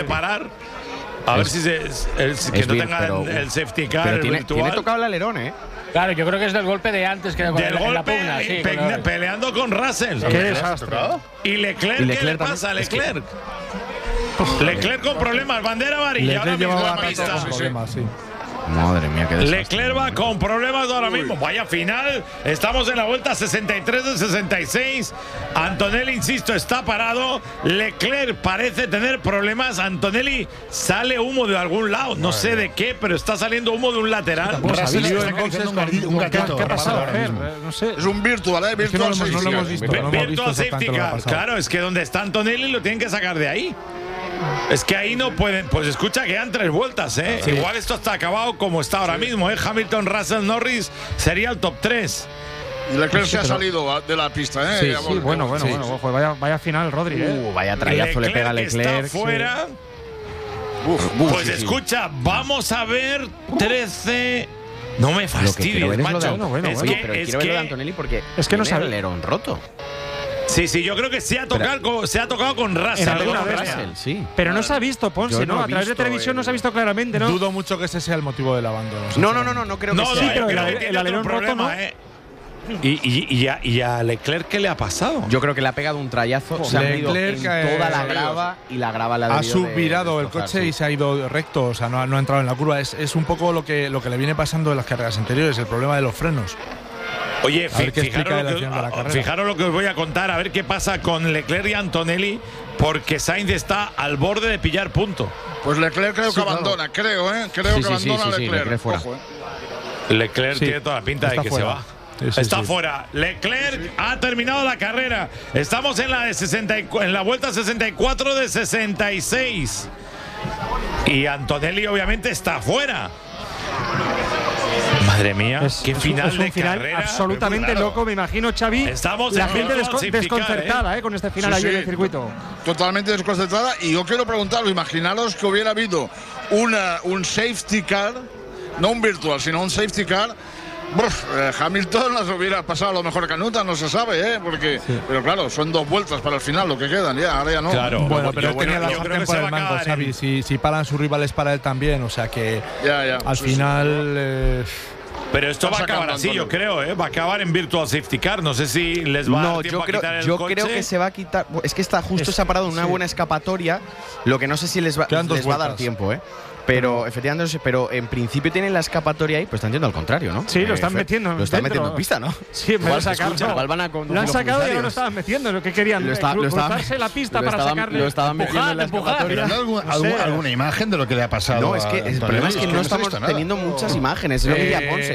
parar. A ver si que no tengan el safety car, pero el tiene virtual. tocado el alerón, ¿eh? Claro, yo creo que es del golpe de antes que Del en la golpe pugna. Sí, peleando con Russell. Qué desastre. ¿Y Leclerc qué le pasa a Leclerc? Leclerc con problemas, bandera amarilla ahora mismo en la pista. Madre mía, qué desastre. Leclerc va con problemas ahora mismo. Vaya final. Estamos en la vuelta 63 de 66. Antonelli, insisto, está parado. Leclerc parece tener problemas. Antonelli sale humo de algún lado. No sé de qué, pero está saliendo humo de un lateral. Un gatito. ¿Qué ha pasado? No sé. Es un virtual, ¿eh? Virtual safety car. No lo hemos visto. Virtual safety car. Claro, es que donde está Antonelli lo tienen que sacar de ahí. Es que ahí no pueden. Pues escucha, quedan 3 vueltas, ¿eh? Sí. Igual esto está acabado como está ahora mismo, ¿eh? Hamilton, Russell, Norris sería el top 3. Y Leclerc se ha salido de la pista, ¿eh? Sí, bueno. Ojo, vaya final, Rodri, ¿eh? Vaya trayazo le pega a Leclerc. Está fuera. Pues escucha, vamos a ver 13. No me fastidies, macho. Pero quiero ver lo de Antonelli porque es que no sabe el alerón roto. Sí, yo creo que se ha tocado con Russell. Sí. Pero no se ha visto, Ponce, ¿no? A través de televisión no se ha visto claramente, ¿no? Dudo mucho que ese sea el motivo del abandono. No creo que sea. Sí, pero el alerón roto, ¿no? ¿Y a Leclerc qué le ha pasado? Yo creo que le ha pegado un trayazo. Se ha ido en toda la grava y la grava la ha subvirado el coche y se ha ido recto, o sea, no ha entrado en la curva. Es un poco lo que le viene pasando en las carreras anteriores, el problema de los frenos. Oye, fijaros lo que os voy a contar, a ver qué pasa con Leclerc y Antonelli, porque Sainz está al borde de pillar punto. Pues Leclerc creo que abandona, creo que abandona Leclerc. Fuera. Ojo, Leclerc tiene toda la pinta de que fuera. se va. Está fuera. Leclerc ha terminado la carrera. Estamos en la vuelta 64 de 66. Y Antonelli obviamente está fuera. Madre mía, qué final de carrera. Absolutamente loco, me imagino, Xavi. Estamos la gente desconcertada con este final allí en el circuito. Totalmente desconcertada. Y yo quiero preguntaros, imaginaros que hubiera habido un safety car, no un virtual, sino un safety car. Hamilton las hubiera pasado a lo mejor canuta, no se sabe, pero claro, son 2 vueltas para el final lo que quedan, ahora ya no. Claro, bueno, pero tenía la sartén por el mango, Xavi. Si paran sus rivales para él también, o sea que al final. Pero esto va a acabar así, yo creo, va a acabar en Virtual Safety Car. No sé si les va a dar tiempo a quitar el coche. Yo creo que se va a quitar. Es que está justo se ha parado en una buena escapatoria. Lo que no sé si les va a dar tiempo, Pero efectivamente, pero en principio tienen la escapatoria ahí, pues están yendo al contrario, ¿no? Sí, lo están metiendo. Lo están metiendo en pista, ¿no? Sí, me lo han sacado. Lo han sacado y no lo estaban metiendo. Lo que querían cruzarse la pista para sacarle. Lo estaban metiendo en la escapatoria. ¿Alguna imagen de lo que le ha pasado? No, es que el problema es que no estamos teniendo muchas imágenes. Es lo que decía Ponce.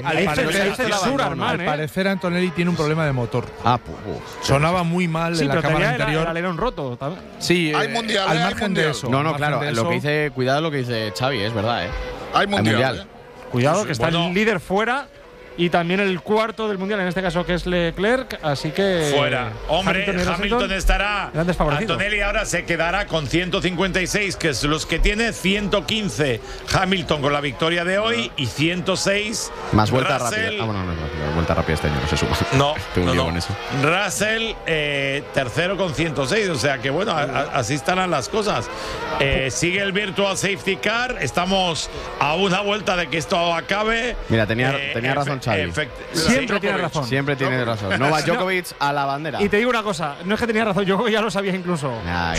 Al parecer Antonelli tiene un problema de motor. Sonaba muy mal en la cámara anterior. El alerón roto. Sí, hay mundial, al margen de eso. No, claro. Lo que dice, cuidado lo que dice Xavi, es verdad, Hay mundial. Cuidado, que está el líder fuera y también el cuarto del mundial, en este caso que es Leclerc, así que. Fuera. Hombre, Hamilton estará. Antonelli ahora se quedará con 156, que es los que tiene 115. Hamilton con la victoria de hoy y 106. Más vuelta rápida. Vuelta rápida este año no se suma. No. Con eso. Russell, tercero con 106. O sea que bueno, así estarán las cosas. Sigue el Virtual Safety Car. Estamos a una vuelta de que esto acabe. Mira, tenía razón Xavi. Siempre tiene razón. Siempre tiene razón. Novak Djokovic a la bandera. Y te digo una cosa, no es que tenía razón, yo ya lo sabía incluso.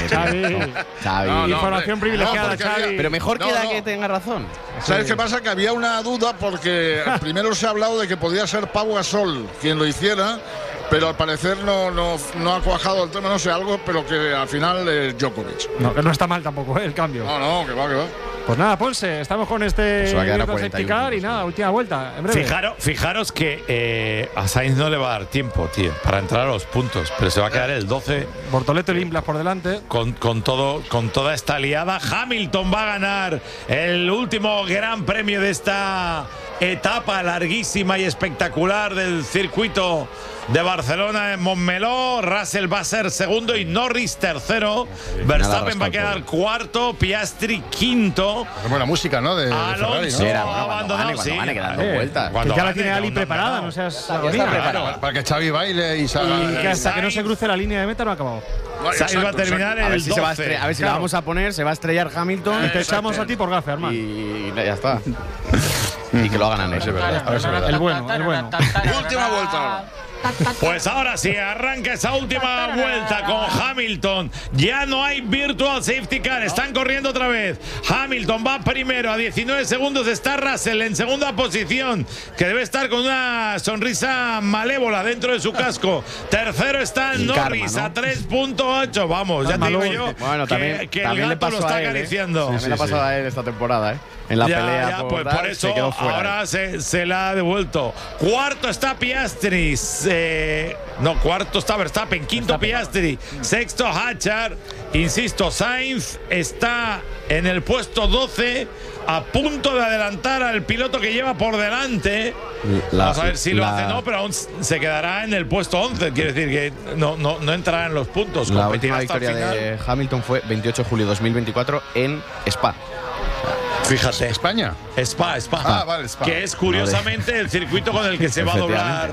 Xavi. Información privilegiada, Xavi. Pero mejor queda que tenga razón. ¿Sabes qué pasa? Que había una duda porque primero se ha hablado de que podía ser Pau Gasol quien lo hiciera, pero al parecer no ha cuajado el tema, no sé, algo, pero que al final es Djokovic. No, que no está mal tampoco, el cambio. No, que va. Pues nada, Ponce, estamos con este safety car y nada, última vuelta. En breve. Fijaros que a Sainz no le va a dar tiempo, tío, para entrar a los puntos, pero se va a quedar el 12. Bortoleto y Limblas por delante. Con toda esta liada. Hamilton va a ganar el último gran premio de esta etapa larguísima y espectacular del circuito de Barcelona en Montmeló. Russell va a ser segundo y Norris tercero. Verstappen va a quedar cuarto, Piastri quinto. Buena música, ¿no? De Alonso ha abandonado. Cuando gane, quedando vueltas. Que ya la tiene Ali preparada, no seas preparada. Para que Xavi baile y salga. Y que hasta que no se cruce la línea de meta no ha acabado. Sainz va a terminar a ver el si 12. a ver si la vamos a poner, se va a estrellar Hamilton. Y te echamos a ti por gafe, hermano. Y ya está. Y que lo hagan a ver si es verdad. El bueno, el bueno. Última vuelta. Pues ahora sí, arranca esa última vuelta con Hamilton. Ya no hay virtual safety car, están corriendo otra vez. Hamilton va primero, a 19 segundos está Russell en segunda posición, que debe estar con una sonrisa malévola dentro de su casco. Tercero está Norris, ¿no? A 3.8. Vamos, ya te digo yo que el gato lo está acariciando. También le ha pasado a él esta temporada, en la pelea por eso ahora se la ha devuelto. Cuarto está Piastri, cuarto está Verstappen, quinto Piastri, sexto Hatchard. Insisto, Sainz está en el puesto 12, a punto de adelantar al piloto que lleva por delante. Vamos a ver si lo hace, pero aún se quedará en el puesto 11. Quiere decir que no entrará en los puntos. La última victoria de Hamilton fue 28 de julio de 2024 en Spa. Fíjate. ¿España? Spa. Vale, Spa. Que es curiosamente el circuito con el que se va a doblar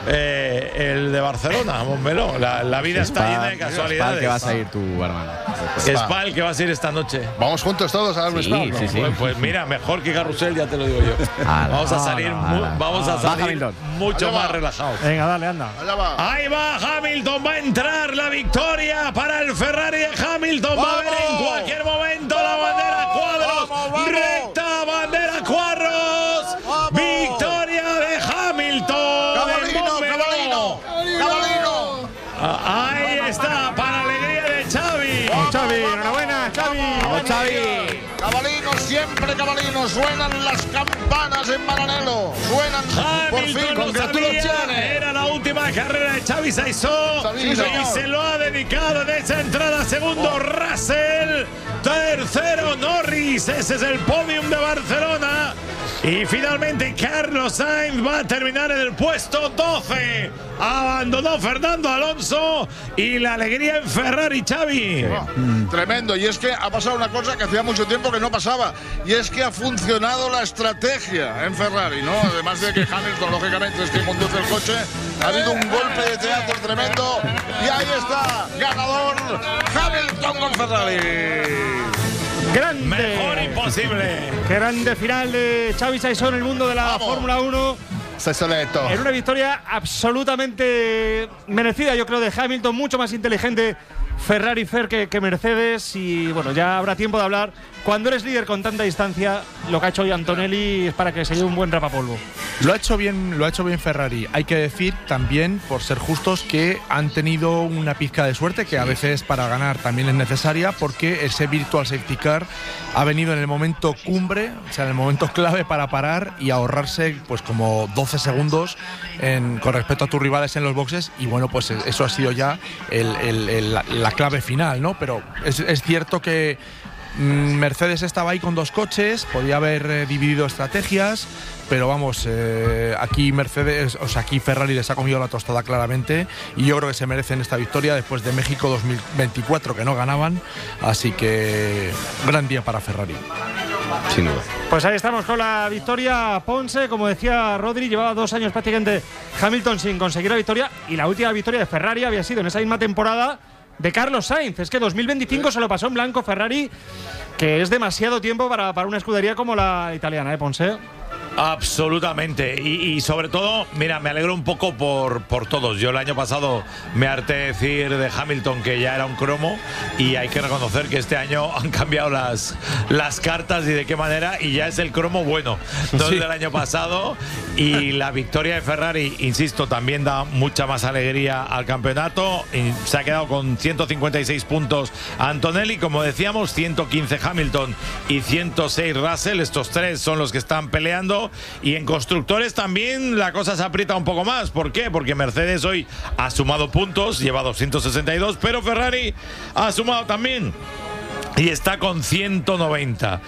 el de Barcelona, Montmeló. La vida está llena de casualidades. Spa el que vas a ir tú, hermano. Spa el que vas a ir esta noche. Vamos juntos todos a dar un Spa. Sí. Pues mira, mejor que Carrusel, ya te lo digo yo. Vamos a salir, mucho más relajados. Venga, dale, anda. Ahí va Hamilton, va a entrar la victoria para el Ferrari de Hamilton. Va a haber en cualquier momento la bandera cuadros. Recta, bandera cuadros. Victoria de Hamilton. Cabalino. Ahí está, para alegría de Xavi. Xavi, enhorabuena, Xavi. Vamos, Xavi. Cabalino, siempre Cabalino. Suenan las campanas en Maranello. Suenan por fin. Congratulaciones. Era la última carrera de Xavi Saizó y se lo ha dedicado en esa entrada. Segundo Russell, tercero Norris. Ese es el podium de Barcelona. Y finalmente Carlos Sainz va a terminar en el puesto 12. Abandonó Fernando Alonso y la alegría en Ferrari, Xavi. Tremendo. Y es que ha pasado una cosa que hacía mucho tiempo que no pasaba. Y es que ha funcionado la estrategia en Ferrari, ¿no? Además de que Hamilton, lógicamente, es quien conduce el coche. Ha habido un golpe de teatro tremendo. Y ahí está, ganador Hamilton con Ferrari. Grande. Mejor imposible. Grande final de Xavi Saizó en el mundo de la Fórmula 1. En una victoria absolutamente merecida, yo creo, de Hamilton, mucho más inteligente Ferrari que Mercedes. Y bueno, ya habrá tiempo de hablar. Cuando eres líder con tanta distancia, lo que ha hecho hoy Antonelli es para que se lleve un buen rapapolvo. Lo ha hecho bien Ferrari. Hay que decir también, por ser justos, que han tenido una pizca de suerte que a veces para ganar también es necesaria, porque ese virtual safety car ha venido en el momento cumbre, o sea, en el momento clave para parar y ahorrarse pues como 12 segundos con respecto a tus rivales en los boxes. Y bueno, pues eso ha sido ya la clave final, ¿no? Pero es cierto que Mercedes estaba ahí con dos coches, podía haber dividido estrategias, pero vamos, aquí Ferrari les ha comido la tostada claramente, y yo creo que se merecen esta victoria después de México 2024, que no ganaban, así que gran día para Ferrari. Sin duda. Pues ahí estamos con la victoria. Ponce, como decía Rodri, llevaba 2 años prácticamente Hamilton sin conseguir la victoria, y la última victoria de Ferrari había sido en esa misma temporada de Carlos Sainz. Es que 2025 se lo pasó en blanco Ferrari, que es demasiado tiempo para una escudería como la italiana, Ponce. Absolutamente, y sobre todo, mira, me alegro un poco por todos. Yo el año pasado me harté de decir de Hamilton que ya era un cromo, y hay que reconocer que este año han cambiado las cartas, y de qué manera, y ya es el cromo bueno, no el del año pasado. Y la victoria de Ferrari, insisto, también da mucha más alegría al campeonato. Y se ha quedado con 156 puntos Antonelli, como decíamos, 115 Hamilton y 106 Russell. Estos tres son los que están peleando. Y en constructores también la cosa se aprieta un poco más. ¿Por qué? Porque Mercedes hoy ha sumado puntos, lleva 262, pero Ferrari ha sumado también y está con 190.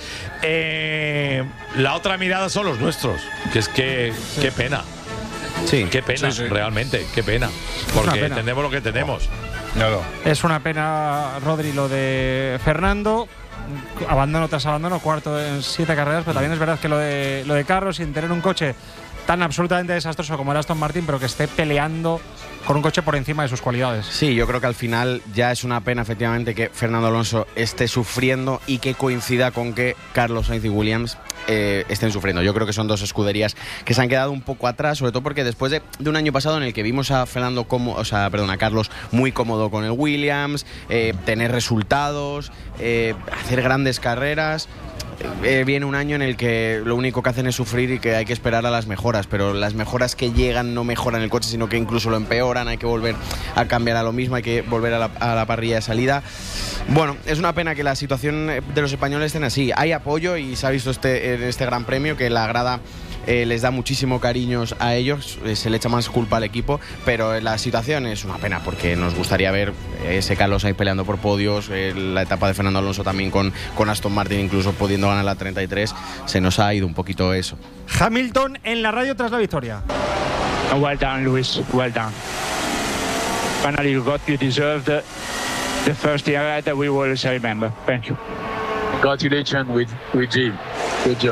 La otra mirada son los nuestros, que es que qué pena. Sí. Qué pena, realmente, qué pena. Porque tenemos lo que tenemos. Claro. Es una pena, Rodri, lo de Fernando. Abandono tras abandono, cuarto en 7 carreras, pero también es verdad que lo de Carlos, sin tener un coche tan absolutamente desastroso como el Aston Martin, pero que esté peleando con un coche por encima de sus cualidades. Sí, yo creo que al final ya es una pena efectivamente que Fernando Alonso esté sufriendo y que coincida con que Carlos Sainz y Williams estén sufriendo. Yo creo que son dos escuderías que se han quedado un poco atrás, sobre todo porque después de un año pasado en el que vimos a a Carlos muy cómodo con el Williams, tener resultados, hacer grandes carreras. Viene un año en el que lo único que hacen es sufrir y que hay que esperar a las mejoras, pero las mejoras que llegan no mejoran el coche, sino que incluso lo empeoran. Hay que volver a cambiar a lo mismo, hay que volver a la parrilla de salida. Bueno, es una pena que la situación de los españoles estén así. Hay apoyo y se ha visto en este Gran Premio que la grada les da muchísimo cariño a ellos, se le echa más culpa al equipo, pero la situación es una pena porque nos gustaría ver ese Carlos ahí peleando por podios, la etapa de Fernando Alonso también con Aston Martin incluso pudiendo ganar la 33, se nos ha ido un poquito eso. Hamilton en la radio tras la victoria. Well done, Lewis, well done. Finally you got, you deserved the first year that we will always remember. Thank you. Congratulations with Jim. Good job.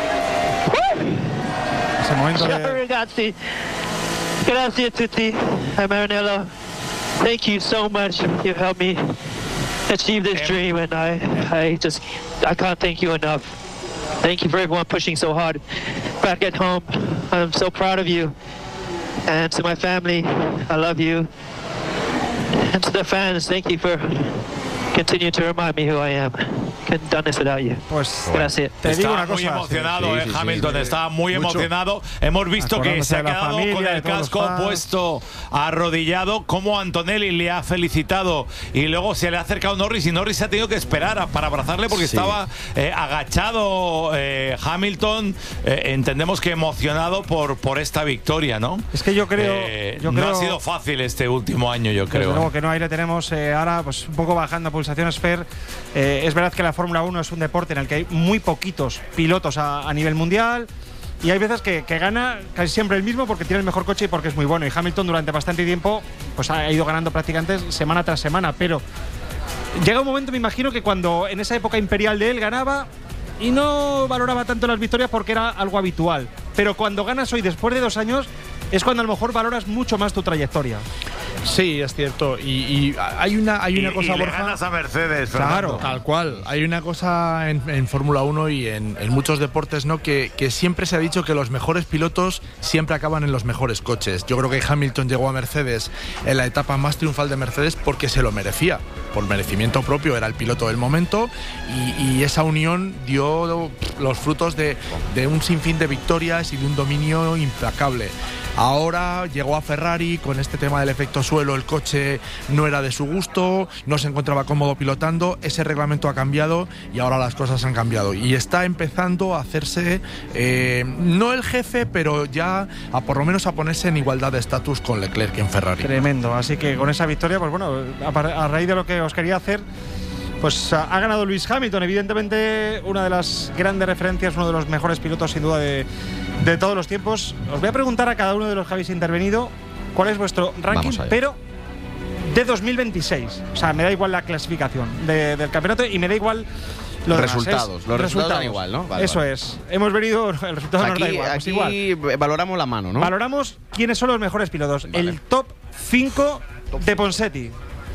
Ragazzi, grazie a tutti. Maranello, thank you so much. You helped me achieve this dream, and I can't thank you enough. Thank you for everyone pushing so hard back at home. I'm so proud of you. And to my family, I love you. And to the fans, thank you for continuing to remind me who I am. Couldn't have done this without you. Pues gracias. Te digo una muy cosa. emocionado, Hamilton estaba muy emocionado. Hemos visto que se ha quedado con el casco puesto arrodillado, como Antonelli le ha felicitado y luego se le ha acercado Norris y Norris se ha tenido que esperar para abrazarle porque estaba agachado Hamilton, entendemos que emocionado por esta victoria, ¿no? Es que yo creo no ha sido fácil este último año, yo creo. Luego que no, ahí le tenemos ahora pues un poco bajando pulsaciones, Fer. Es verdad que la Fórmula 1 es un deporte en el que hay muy poquitos pilotos a nivel mundial y hay veces que gana casi siempre el mismo porque tiene el mejor coche y porque es muy bueno, y Hamilton durante bastante tiempo pues ha ido ganando prácticamente semana tras semana, pero llega un momento, me imagino, que cuando en esa época imperial de él ganaba y no valoraba tanto las victorias porque era algo habitual, pero cuando ganas hoy después de 2 años es cuando a lo mejor valoras mucho más tu trayectoria. Sí, es cierto. Y hay una cosa, y Borja. Le ganas a Mercedes, Claro, tal cual. Hay una cosa en Fórmula 1 y en muchos deportes, ¿no? Que siempre se ha dicho que los mejores pilotos siempre acaban en los mejores coches. Yo creo que Hamilton llegó a Mercedes en la etapa más triunfal de Mercedes porque se lo merecía. Por merecimiento propio, era el piloto del momento y esa unión dio los frutos de un sinfín de victorias y de un dominio implacable. Ahora llegó a Ferrari con este tema del efecto suelo, el coche no era de su gusto, no se encontraba cómodo pilotando, ese reglamento ha cambiado y ahora las cosas han cambiado y está empezando a hacerse no el jefe, pero ya por lo menos a ponerse en igualdad de estatus con Leclerc en Ferrari. Tremendo, así que con esa victoria, pues bueno, a raíz de lo que os quería hacer, pues ha ganado Lewis Hamilton, evidentemente una de las grandes referencias, uno de los mejores pilotos sin duda de todos los tiempos. Os voy a preguntar a cada uno de los que habéis intervenido cuál es vuestro ranking, pero de 2026. O sea, me da igual la clasificación del campeonato y me da igual los resultados. Los resultados dan igual, ¿no? Vale, Eso es. Hemos venido, el resultado aquí, nos da igual. Pues aquí igual. Valoramos la mano, ¿no? Valoramos quiénes son los mejores pilotos. Vale. El top 5 de Ponseti.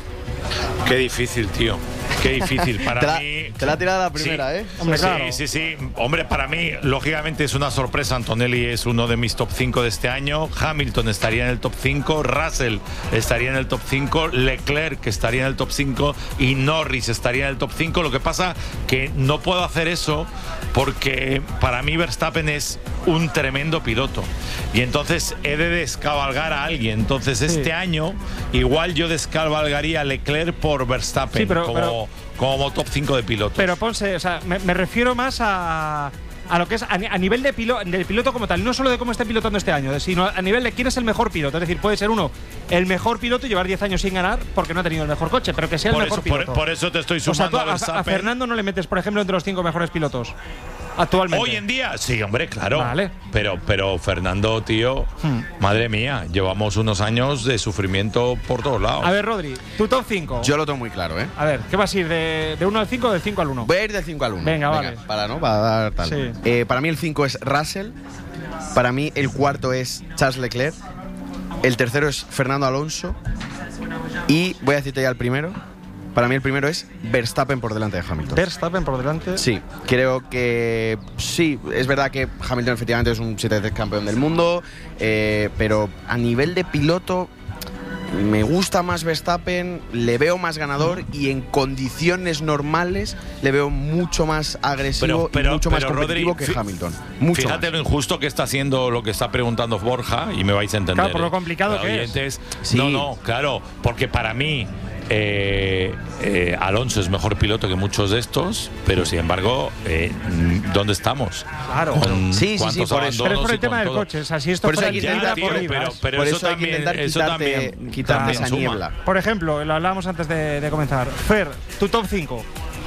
Qué difícil, tío. Qué difícil para mí. Te la ha tirado la primera, ¿eh? Hombre, claro. Sí. Hombre, para mí, lógicamente, es una sorpresa. Antonelli es uno de mis top 5 de este año. Hamilton estaría en el top 5. Russell estaría en el top 5. Leclerc estaría en el top 5. Y Norris estaría en el top 5. Lo que pasa que no puedo hacer eso porque para mí Verstappen es un tremendo piloto. Y entonces he de descabalgar a alguien. Entonces este año igual yo descabalgaría a Leclerc por Verstappen como top 5 de pilotos. Pero Ponce, o sea, me refiero más a a lo que es a nivel del piloto como tal, no solo de cómo esté pilotando este año, sino a nivel de quién es el mejor piloto. Es decir, puede ser uno el mejor piloto y llevar 10 años sin ganar porque no ha tenido el mejor coche, pero que sea el mejor piloto. Por eso te estoy O sea, sumando tú a Verstappen. a Fernando no le metes, por ejemplo, entre los 5 mejores pilotos actualmente. Hoy en día, sí, hombre, claro. Vale. Pero Fernando, tío, madre mía, llevamos unos años de sufrimiento por todos lados. A ver, Rodri, tu top 5. Yo lo tengo muy claro, ¿eh? A ver, ¿qué vas a ir? ¿De 1 al 5 o del 5 al 1? Voy a ir del 5 al 1. Venga, vale. Para dar tal. Sí. Para mí el 5 es Russell. Para mí el cuarto es Charles Leclerc. El tercero es Fernando Alonso. Y voy a decirte ya el primero. Para mí el primero es Verstappen por delante de Hamilton. Verstappen por delante. Sí, creo que sí, es verdad que Hamilton efectivamente es un 7 veces campeón del mundo, pero a nivel de piloto me gusta más Verstappen, le veo más ganador y en condiciones normales le veo mucho más agresivo y mucho más competitivo Rodri, que Hamilton. Mucho fíjate más. lo injusto que está haciendo lo que está preguntando Borja y me vais a entender. Claro, por lo complicado que oyentes, Sí. No, claro, porque para mí Alonso es mejor piloto que muchos de estos, pero sin embargo, ¿dónde estamos? Claro. Sí, ¿cuántos por eso. abandonos Pero es por y el tema con del todo? coche. O sea, si esto Por eso fuera hay que libra intentar, por tío, libras. pero por eso eso hay que también, intentar eso también quitarte esa suma. niebla. Por ejemplo, lo hablábamos antes de comenzar. Fer, tu top 5.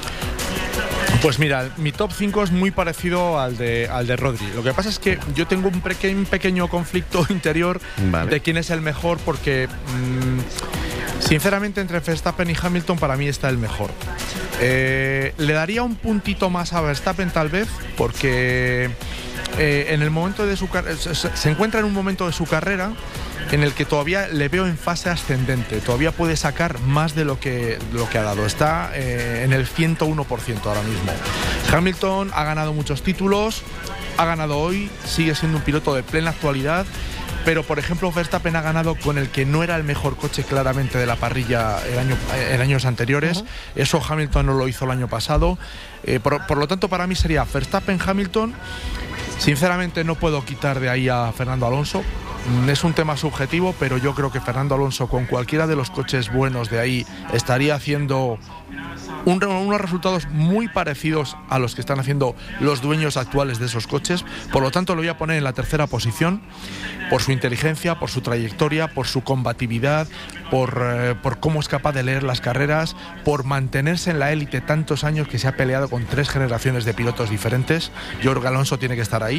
Pues mira, mi top 5 es muy parecido al de Rodri. Lo que pasa es que yo tengo un pequeño conflicto interior de quién es el mejor porque, sinceramente, entre Verstappen y Hamilton para mí está el mejor. Le daría un puntito más a Verstappen tal vez porque en el momento de su se encuentra en un momento de su carrera en el que todavía le veo en fase ascendente, todavía puede sacar más de lo que ha dado. Está en el 101% ahora mismo. Hamilton ha ganado muchos títulos, ha ganado hoy, sigue siendo un piloto de plena actualidad, pero por ejemplo Verstappen ha ganado con el que no era el mejor coche claramente de la parrilla en años anteriores. Eso Hamilton no lo hizo el año pasado. Por lo tanto, para mí sería Verstappen-Hamilton. Sinceramente no puedo quitar de ahí a Fernando Alonso. Es un tema subjetivo, pero yo creo que Fernando Alonso con cualquiera de los coches buenos de ahí estaría haciendo unos resultados muy parecidos a los que están haciendo los dueños actuales de esos coches. Por lo tanto, lo voy a poner en la tercera posición por su inteligencia, por su trayectoria, por su combatividad, por cómo es capaz de leer las carreras, por mantenerse en la élite tantos años, que se ha peleado con 3 generaciones de pilotos diferentes. Yo creo que Alonso tiene que estar ahí.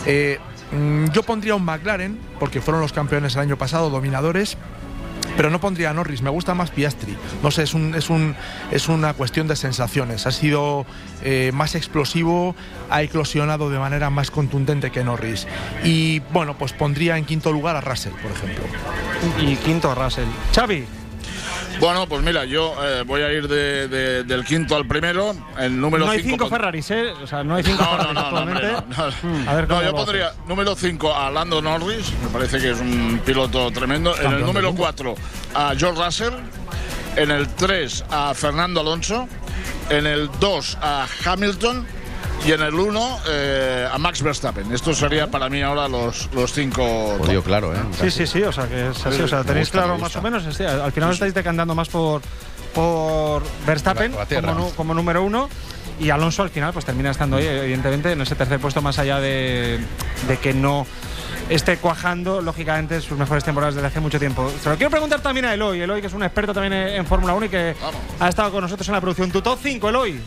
Yo pondría un McLaren, porque fueron los campeones el año pasado, dominadores, pero no pondría a Norris. Me gusta más Piastri. No sé, es una cuestión de sensaciones. Ha sido más explosivo, ha eclosionado de manera más contundente que Norris. Y bueno, pues pondría en quinto lugar a Russell, por ejemplo. Y quinto Russell. Xavi. Bueno, pues mira, yo voy a ir del quinto al primero. El número 5. No hay 5 Ferraris, ¿eh? O sea, no hay 5 Ferraris actualmente. No, A ver, yo pondría número 5 a Lando Norris, me parece que es un piloto tremendo. En el número 4 a George Russell. En el 3 a Fernando Alonso. En el 2 a Hamilton. Y en el 1 a Max Verstappen. Esto sería para mí ahora los 5. Odio claro, ¿eh? Sí, o sea, que es así. O sea, tenéis claro más o menos. Al final estáis decantando más por Verstappen como número 1. Y Alonso al final pues termina estando ahí, evidentemente, en ese tercer puesto, más allá de que no esté cuajando, lógicamente, sus mejores temporadas desde hace mucho tiempo. Se lo quiero preguntar también a Eloy, que es un experto también en Fórmula 1 y que ha estado con nosotros en la producción. Tu top 5, Eloy.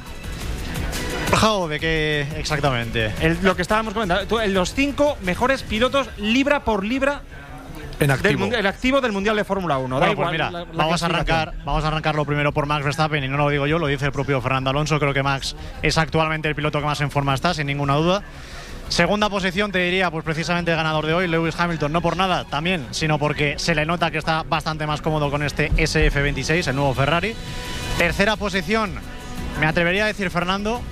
¿De qué exactamente? Lo que estábamos comentando. Los 5 mejores pilotos libra por libra en activo. El activo del Mundial de Fórmula 1. Bueno, pues mira, vamos a arrancarlo primero por Max Verstappen, y no lo digo yo, lo dice el propio Fernando Alonso. Creo que Max es actualmente el piloto que más en forma está, sin ninguna duda. Segunda posición te diría, pues precisamente el ganador de hoy, Lewis Hamilton, no por nada también, sino porque se le nota que está bastante más cómodo con este SF26, el nuevo Ferrari. Tercera posición, me atrevería a decir Fernando,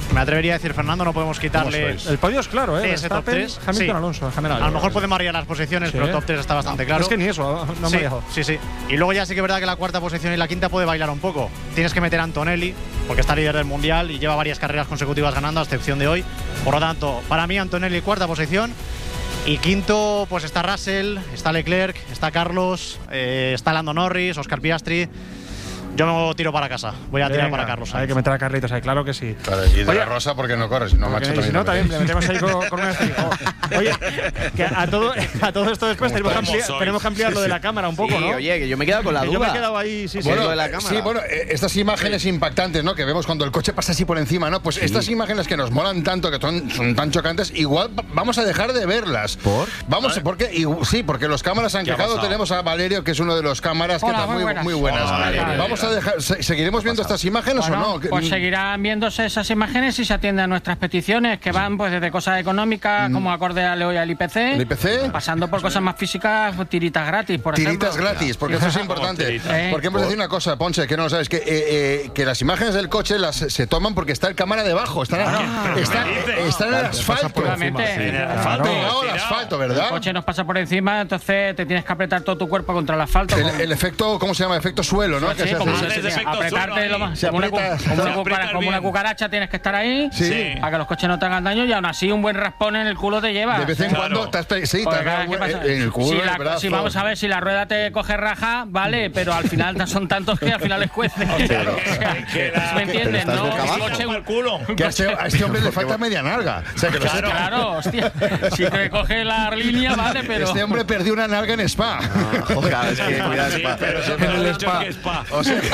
no podemos quitarle. El podio es claro, ese top 3. Hamilton, sí. Alonso, en general. A lo mejor podemos variar las posiciones, pero el top 3 está bastante claro. Es que ni eso, no me dejo. Sí. Y luego ya sí que es verdad que la cuarta posición y la quinta puede bailar un poco. Tienes que meter a Antonelli, porque está líder del Mundial y lleva varias carreras consecutivas ganando, a excepción de hoy. Por lo tanto, para mí Antonelli cuarta posición. Y quinto, pues está Russell, está Leclerc, está Carlos, está Lando Norris, Oscar Piastri. Yo tiro para casa. Voy a tirar para Carlos Sainz. Hay que meter a Carlitos ahí, claro que sí. Vale, y de la Rosa porque no corre, si no, macho, Si no, también le metemos ahí con una estrella. Oye, que a todo esto después tenemos que ampliar lo de la cámara un poco, Sí, ¿no? oye, que yo me he quedado con la duda. Yo me he quedado ahí, Bueno, lo de la cámara. sí, bueno, estas imágenes impactantes, ¿no? Que vemos cuando el coche pasa así por encima, ¿no? Pues estas imágenes que nos molan tanto, que son tan chocantes, igual vamos a dejar de verlas. ¿Por? Vamos, porque los cámaras han quejado. Tenemos a Valerio, que es uno de los cámaras que está muy buenas. Vamos a dejar, ¿seguiremos viendo estas imágenes o no? Pues seguirán viéndose esas imágenes si se atienden a nuestras peticiones, que van pues desde cosas económicas, como acorde a hoy al IPC, pasando por cosas más físicas, tiritas gratis, por ejemplo. Tiritas gratis, porque eso es importante. Porque hemos de decir una cosa, Ponce, que no lo sabes, que las imágenes del coche se toman porque está el cámara debajo, está en el asfalto. Pegado al asfalto, ¿verdad? El coche nos pasa por encima, entonces te tienes que apretar todo tu cuerpo contra el asfalto. El efecto, ¿cómo se llama? Efecto suelo, ¿no? Sí, apretarte lo más. Como una cucaracha tienes que estar ahí para que los coches no te hagan daño, y aún así un buen raspón en el culo te lleva. De vez en cuando en el culo, en el brazo. Si vamos a ver, si la rueda te coge raja, vale, pero al final son tantos que al final les cuece. ¿Me entiendes? No, el coche el culo. Que a este hombre le falta media nalga. O sea, que claro, hostia. Si te coge la línea, vale, pero... Este hombre perdió una nalga en Spa. Joder, es que cuidado, Spa. Pero en el Spa.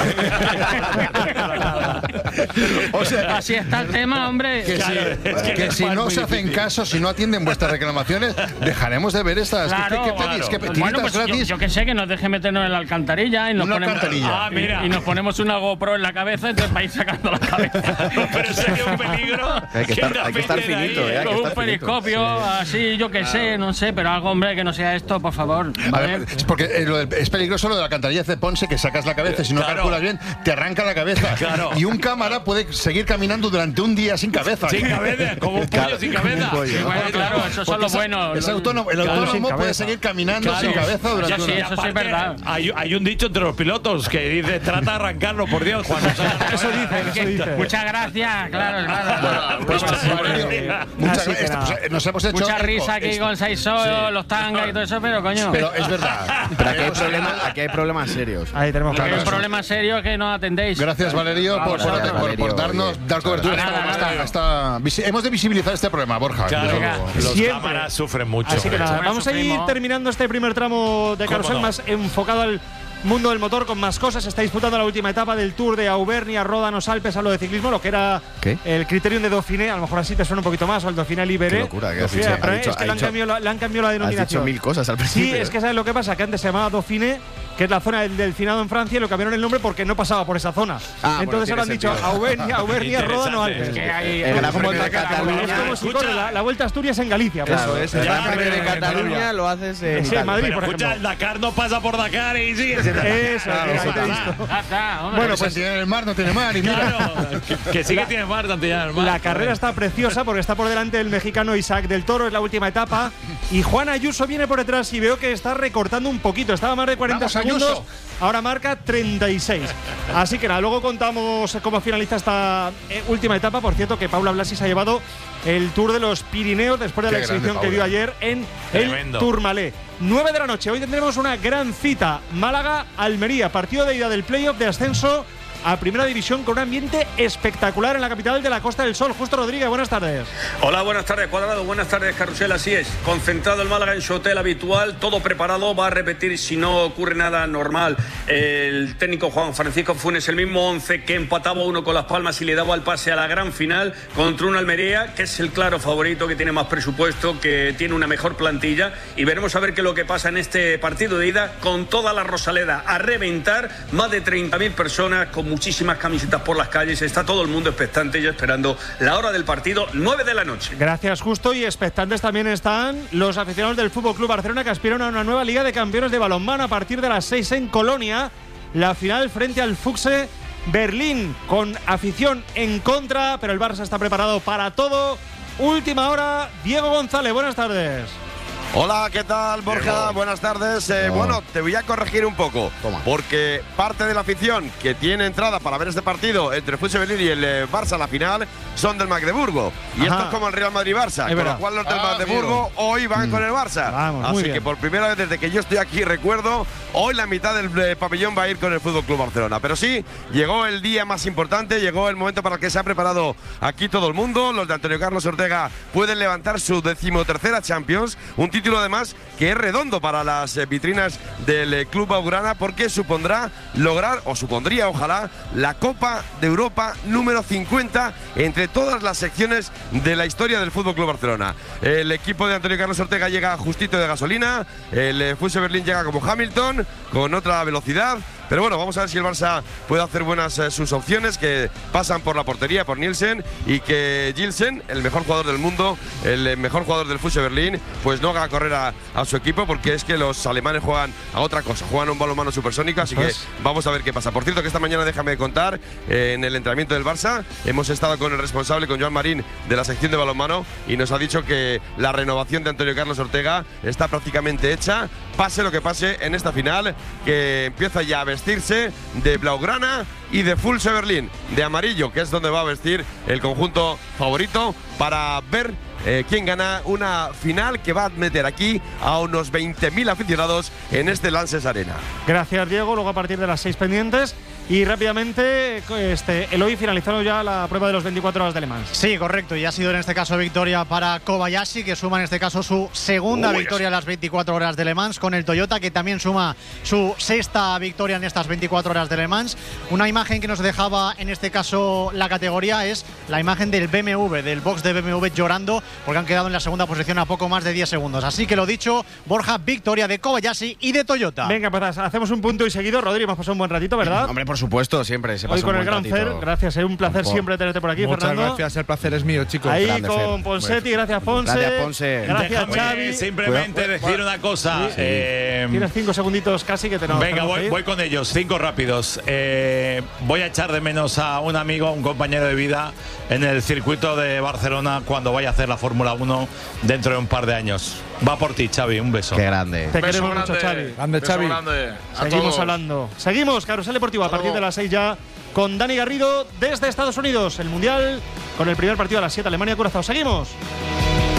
O sea, así está el tema, hombre. Que si no se hacen caso, si no atienden vuestras reclamaciones, dejaremos de ver estas. Claro, ¿Qué pedís? ¿Qué bueno, pues gratis? yo que sé, que nos deje meternos en la alcantarilla y nos ponemos una GoPro en la cabeza, entonces vais sacando la cabeza. Pero sería un peligro. Hay que estar finito, con un periscopio, así, yo que sé, no sé, pero algo, hombre, que no sea esto, por favor. A ver, es porque es peligroso lo de la alcantarilla de Ponce, que sacas la cabeza y si no calculas bien, te arranca la cabeza. Y un cámara puede seguir caminando durante un día sin cabeza. Sin cabeza, como un pollo sin cabeza. Bueno, claro, eso son los buenos. El autónomo puede seguir caminando sin cabeza durante un día. Eso sí es verdad. Hay un dicho entre los pilotos que dice, trata de arrancarlo, por Dios, cuando Eso dice. Muchas gracias, claro. Muchas gracias. Nos hemos hecho mucha risa aquí con Saisó, los tangas y todo eso, pero coño. Pero es verdad. Pero aquí hay problemas serios. Ahí tenemos hay un problema serio que no atendéis. Gracias, Valerio, por dar cobertura. Hemos de visibilizar este problema, Borja. Claro, los cámaras sufren mucho. Así que nada, vamos a ir terminando este primer tramo de Carrusel más enfocado al mundo del motor, con más cosas. Se está disputando la última etapa del Tour de Auvernia, Ródanos, Alpes, hablo de ciclismo, lo que era el Criterium de Dauphiné. A lo mejor así te suena un poquito más, o el Dauphiné Libéré. Qué locura, que es que le han cambiado la denominación. Has dicho mil cosas al principio. Sí, es que ¿sabes lo que pasa? Que antes se llamaba Dauphiné, que es la zona del finado en Francia, y lo cambiaron el nombre porque no pasaba por esa zona. Entonces ahora han dicho Auvernia, Ródanos, Alpes. Es que el Gran Premio de Cataluña. Es como si corre la Vuelta a Asturias en Galicia. Claro, es el Gran Premio de Cataluña lo haces en Madrid, por ejemplo. El Dakar no pasa por Dakar y sigue siendo eso. Bueno, pues si en el mar no tiene mar. Y mira. Que sí que tiene mar, Santillán del Mar. La carrera está preciosa porque está por delante el mexicano Isaac del Toro, es la última etapa. Y Juan Ayuso viene por detrás y veo que está recortando un poquito. Estaba más de 40 segundos. Ahora marca 36. Así que nada, luego contamos cómo finaliza esta última etapa. Por cierto, que Paula Blasi se ha llevado el Tour de los Pirineos después de la exhibición que dio ayer en el Tourmalet. 9 de la noche. Hoy tendremos una gran cita. Málaga-Almería. Partido de ida del playoff de ascenso a Primera División con un ambiente espectacular en la capital de la Costa del Sol. Justo Rodríguez, buenas tardes. Hola, buenas tardes, Cuadrado. Buenas tardes, Carrusel. Así es. Concentrado el Málaga en su hotel habitual, todo preparado. Va a repetir, si no ocurre nada normal, el técnico Juan Francisco Funes, el mismo 11 que empataba 1 con Las Palmas y le daba el pase a la gran final contra una Almería, que es el claro favorito, que tiene más presupuesto, que tiene una mejor plantilla. Y veremos a ver qué es lo que pasa en este partido de ida, con toda la Rosaleda a reventar. Más de 30.000 personas, con muchísimas camisetas por las calles. Está todo el mundo expectante ya esperando la hora del partido, 9 de la noche. Gracias, Justo. Y expectantes también están los aficionados del Fútbol Club Barcelona, que aspiran a una nueva Liga de Campeones de balonmano a partir de las 6 en Colonia. La final frente al Füchse Berlín, con afición en contra, pero el Barça está preparado para todo. Última hora, Diego González, buenas tardes. Hola, ¿qué tal, Borja? Buenas tardes. Bueno, te voy a corregir un poco. Porque parte de la afición que tiene entrada para ver este partido entre el Fútbol Berlín y el Barça, la final, son del Magdeburgo. Y esto es como el Real Madrid-Barça. Con lo cual los del Magdeburgo hoy van con el Barça. Así que por primera vez desde que yo estoy aquí, recuerdo, hoy la mitad del pabellón va a ir con el Fútbol Club Barcelona. Pero sí, llegó el día más importante, llegó el momento para el que se ha preparado aquí todo el mundo. Los de Antonio Carlos Ortega pueden levantar su 13ª Champions. Un título además que es redondo para las vitrinas del Club Blaugrana, porque supondría, ojalá, la Copa de Europa número 50 entre todas las secciones de la historia del Fútbol Club Barcelona. El equipo de Antonio Carlos Ortega llega justito de gasolina, el Fútbol Berlín llega como Hamilton, con otra velocidad. Pero bueno, vamos a ver si el Barça puede hacer buenas sus opciones, que pasan por la portería, por Nielsen, y que Gilsen, el mejor jugador del mundo, el mejor jugador del Fútbol Berlín, pues no haga correr a su equipo, porque es que los alemanes juegan a otra cosa, juegan a un balonmano supersónico, así que vamos a ver qué pasa. Por cierto, que esta mañana, déjame contar, en el entrenamiento del Barça hemos estado con el responsable, con Joan Marín, de la sección de balonmano, y nos ha dicho que la renovación de Antonio Carlos Ortega está prácticamente hecha, pase lo que pase en esta final, que empieza ya a vestirse de blaugrana y de Fútbol Berlín, de amarillo, que es donde va a vestir el conjunto favorito, para ver quién gana una final que va a meter aquí a unos 20.000 aficionados en este Lanxess Arena. Gracias, Diego. Luego a partir de las 6 pendientes. Y rápidamente, Eloy, finalizando ya la prueba de los 24 horas de Le Mans. Sí, correcto. Y ha sido en este caso victoria para Kobayashi, que suma en este caso su segunda victoria en las 24 horas de Le Mans, con el Toyota, que también suma su 6ª victoria en estas 24 horas de Le Mans. Una imagen que nos dejaba en este caso la categoría es la imagen del BMW, del box de BMW llorando, porque han quedado en la segunda posición a poco más de 10 segundos. Así que lo dicho, Borja, victoria de Kobayashi y de Toyota. Venga, pues hacemos un punto y seguido. Rodri, hemos pasado un buen ratito, ¿verdad? Hombre, por supuesto, siempre se pasa hoy con el Gran Fer, gracias, es un placer siempre tenerte por aquí, muchas Fernando. Muchas gracias, el placer es mío, chicos. Ahí grande, con Ponsetti, gracias, Ponce. Gracias, Ponce. Gracias, Xavi. Simplemente decir una cosa. Tienes 5 segunditos casi que te nos. Venga, voy con ellos, 5 rápidos. Voy a echar de menos a un amigo, un compañero de vida en el circuito de Barcelona cuando vaya a hacer la Fórmula 1 dentro de un par de años. Va por ti, Xavi, un beso. Qué grande. Te queremos mucho, Xavi. Grande, Xavi. Seguimos hablando. Seguimos, Carrusel Deportivo, a partir de las 6 ya, con Dani Garrido desde Estados Unidos. El Mundial con el primer partido a las 7, Alemania-Curazao. Seguimos.